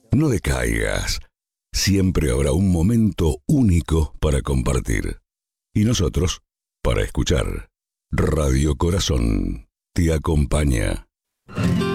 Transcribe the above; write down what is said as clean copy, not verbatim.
No decaigas. Siempre habrá un momento único para compartir. Y nosotros, para escuchar. Radio Corazón te acompaña.